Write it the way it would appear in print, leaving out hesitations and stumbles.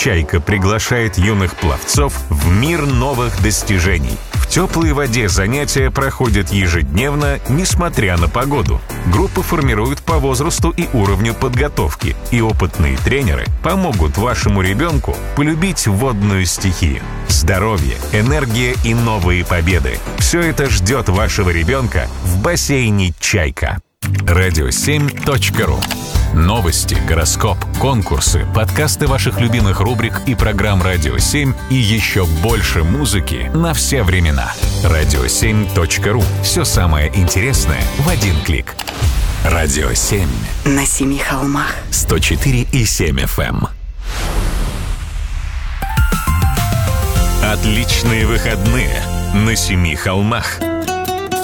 «Чайка» приглашает юных пловцов в мир новых достижений. В теплой воде занятия проходят ежедневно, несмотря на погоду. Группы формируют по возрасту и уровню подготовки, и опытные тренеры помогут вашему ребенку полюбить водную стихию. Здоровье, энергия и новые победы – все это ждет вашего ребенка в бассейне «Чайка». Radio7.ru. Новости, гороскоп, конкурсы, подкасты ваших любимых рубрик и программ «Радио 7» и еще больше музыки на все времена. Radio7.ru. Все самое интересное в один клик. «Радио 7». На 7 холмах. 104,7 FM. Отличные выходные на 7 холмах.